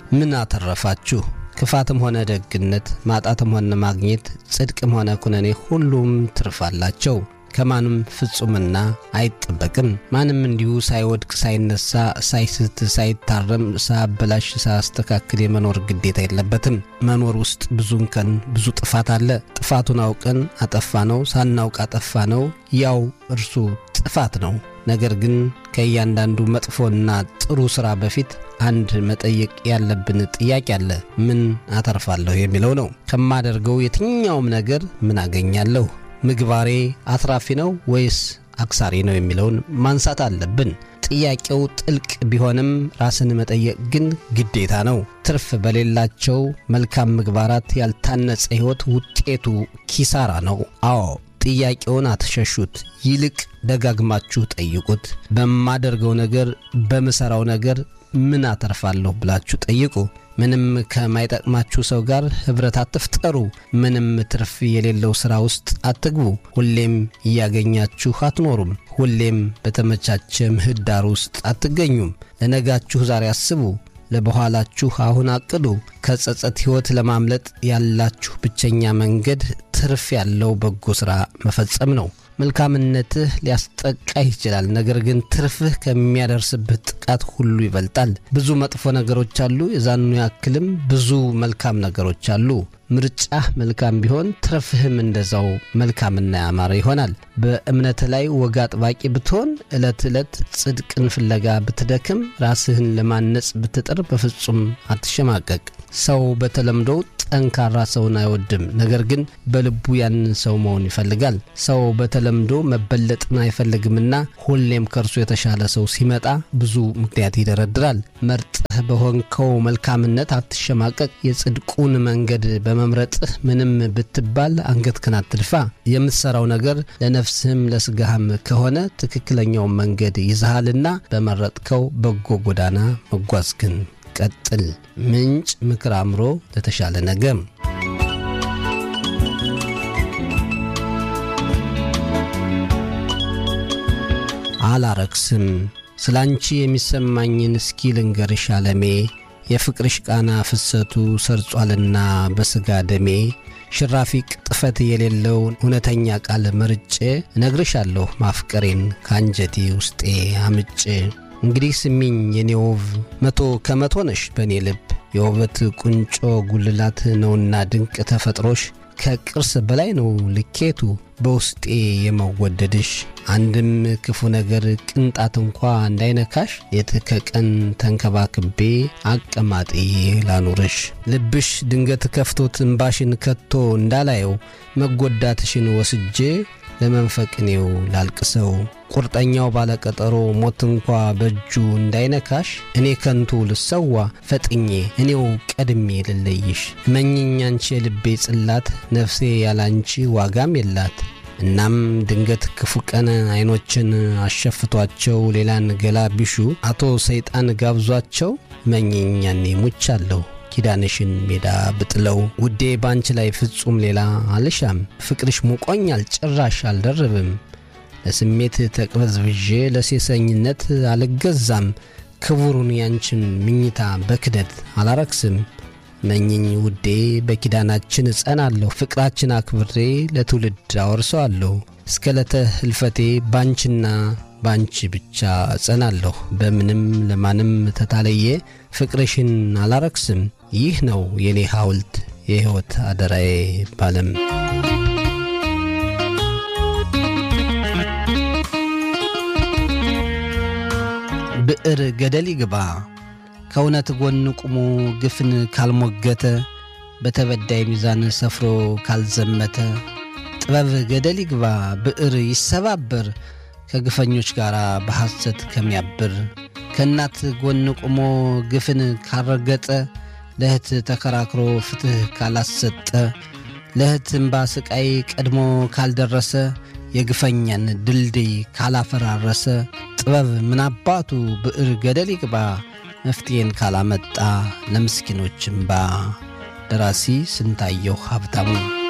ምን አተረፋችሁ? ክፋትም ሆነ ደግነት፣ ማጣትም ሆነ ማግኘት፣ ጽድቅም ሆነ ኩነኔ ሁሉም ትርፋላቸው። ከማንም ፍጹምና አይጠበቅም። ማንም እንዲሁ ሳይወድቅ ሳይነሳ ሳይስት ሳይታረም ሳያበላሽ ሳያስተካክል የመኖር ግዴታ የለበትም። መኖር ውስጥ ብዙም ከን ብዙ ጥፋት አለ። ጥፋቱን አውቀን አጠፋነው፣ ሳናውቅ አጠፋነው፣ ያው እርሱ ጥፋት ነው። ነገር ግን ከእያንዳንዱ መጥፎና ጥሩ ሥራ በፊት አንድ መጠየቅ ያለብን ጥያቄ አለ። ምን አተርፋለሁ የሚለው ነው። ከማደርገው የትኛውም ነገር ምን አገኛለሁ? ምግባሬ አትራፊ ነው ወይስ አክሳሪ ነው የሚለውን ማንሳት አለብን። ጥያቄው ጥልቅ ቢሆንም ራስን መጠየቅ ግን ግዴታ ነው። ትርፍ በሌላቸው መልካም ምግባራት ያልታነጸ ሕይወት ውጤቱ ኪሳራ ነው። አዎ፣ ጥያቄውን አትሸሹት፣ ይልቅ ደጋግማችሁ ጠይቁት። በማደርገው ነገር፣ በመሰራው ነገር ምን አተርፋለሁ ብላችሁ ጠይቁ። ምንም ከማይጠቅማችሁ ሰው ጋር ህብረት አትፍጠሩ። ምንም ትርፍ የሌለው ሥራ ውስጥ አትግቡ። ሁሌም እያገኛችሁ አትኖሩም። ሁሌም በተመቻቸ ምህዳር ውስጥ አትገኙም። ለነጋችሁ ዛሬ አስቡ፣ ለበኋላችሁ አሁን አቅዱ። ከጸጸት ሕይወት ለማምለጥ ያላችሁ ብቸኛ መንገድ ትርፍ ያለው በጎ ሥራ መፈጸም ነው። መልካምነትህ ሊያስጠቃህ ይችላል፣ ነገር ግን ትርፍህ ከሚያደርስብህ ጥቃት ሁሉ ይበልጣል። ብዙ መጥፎ ነገሮች አሉ፣ የዛኑ ያክልም ብዙ መልካም ነገሮች አሉ። ምርጫህ መልካም ቢሆን ትርፍህም እንደዛው መልካምና ያማረ ይሆናል። በእምነት ላይ ወግ አጥባቂ ብትሆን፣ ዕለት ዕለት ጽድቅን ፍለጋ ብትደክም፣ ራስህን ለማነጽ ብትጥር በፍጹም አትሸማቀቅ። ሰው በተለምዶ ጠንካራ ሰውን አይወድም፣ ነገር ግን በልቡ ያንን ሰው መሆን ይፈልጋል። ሰው በተለምዶ መበለጥን አይፈልግምና ሁሌም ከርሱ የተሻለ ሰው ሲመጣ ብዙ ምክንያት ይደረድራል። መርጠህ በሆንከው መልካምነት አትሸማቀቅ። የጽድቁን መንገድ በመምረጥህ ምንም ብትባል አንገትህን አትድፋ። የምትሰራው ነገር ለነፍስህም ለስጋህም ከሆነ ትክክለኛው መንገድ ይዘሃልና በመረጥከው በጎ ጎዳና መጓዝህን ቀጥል። ምንጭ ምክር አእምሮ ለተሻለ ነገር። አላረክስም። ስላንቺ የሚሰማኝን እስኪ ልንገርሽ ዓለሜ። የፍቅርሽ ቃና ፍሰቱ ሰርጿልና በስጋ ደሜ። ሽራፊ ቅጥፈት የሌለው እውነተኛ ቃል መርጬ እነግርሻለሁ ማፍቀሬን ካንጀቴ ውስጤ አምጬ። እንግዲህ ስሚኝ የኔ ውብ፣ 100% ነሽ በኔ ልብ። የውበት ቁንጮ ጉልላት ነውና ድንቅ ተፈጥሮሽ። ከቅርስ በላይ ነው ልኬቱ በውስጤ የመወደድሽ። አንድም ክፉ ነገር ቅንጣት እንኳ እንዳይነካሽ ሌት ከቀን ተንከባክቤ አቀማጤ ላኑርሽ። ልብሽ ድንገት ከፍቶት እንባሽን ከቶ እንዳላየው መጎዳትሽን ወስጄ ለመንፈቅኔው ላልቅሰው። ቁርጠኛው ባለቀጠሮ ሞት እንኳ በእጁ እንዳይነካሽ እኔ ከንቱ ልሰዋ ፈጥኜ እኔው ቀድሜ ልለይሽ። መኝኝ አንቺ የልቤ ጽላት ነፍሴ ያላንቺ ዋጋም የላት። እናም ድንገት ክፉ ቀን አይኖችን አሸፍቷቸው ሌላን ገላ ቢሹ አቶ ሰይጣን ጋብዟቸው መኝኝ ያኔ ሙቻለሁ ኪዳንሽን ሜዳ ብጥለው። ውዴ ባንቺ ላይ ፍጹም ሌላ አልሻም። ፍቅርሽ ሙቆኛል ጭራሽ አልደርብም። ለስሜት ተቅበዝብዤ ለሴሰኝነት አልገዛም። ክቡሩን ያንቺን ምኝታ በክደት አላረክስም። መኝኝ ውዴ በኪዳናችን እጸናለሁ። ፍቅራችን አክብሬ ለትውልድ አወርሰዋለሁ። እስከ ለተ ህልፈቴ ባንቺና ባንቺ ብቻ እጸናለሁ። በምንም ለማንም ተታለየ ፍቅርሽን አላረክስም። ይህ ነው የኔ ሐውልት የሕይወት አደራዬ ባለም። ብዕር ገደል ይግባ ከእውነት ጎን ቁሞ ግፍን ካልሞገተ፣ በተበዳይ ሚዛን ሰፍሮ ካልዘመተ። ጥበብ ገደል ይግባ ብዕር ይሰባበር ከግፈኞች ጋር በሐሰት ከሚያብር። ከእናት ጎን ቁሞ ግፍን ካልረገጠ፣ ለእህት ተከራክሮ ፍትሕ ካላሰጠ፣ ለእህት እምባ ስቃይ ቀድሞ ካልደረሰ፣ የግፈኛን ድልድይ ካላፈራረሰ። ጥበብ ምናባቱ ብዕር ገደል ይግባ መፍትሄን ካላመጣ ለምስኪኖች እምባ። ደራሲ ስንታየሁ ሀብታሙ።